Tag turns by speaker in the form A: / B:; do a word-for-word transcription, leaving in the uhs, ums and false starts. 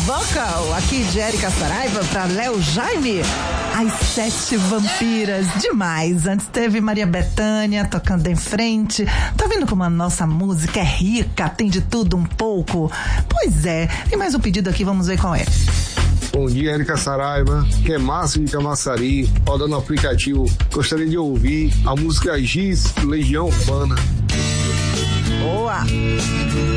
A: Vocal, aqui de Érica Saraiva para Léo Jaime. As Sete Vampiras, demais. Antes teve Maria Bethânia tocando em frente. Tá vendo como a nossa música é rica, tem de tudo um pouco? Pois é, tem mais um pedido aqui, vamos ver qual é.
B: Bom dia, Érica Saraiva, que é Márcio de Camaçari, rodando o aplicativo. Gostaria de ouvir a música Giz, Legião Urbana.
A: Boa!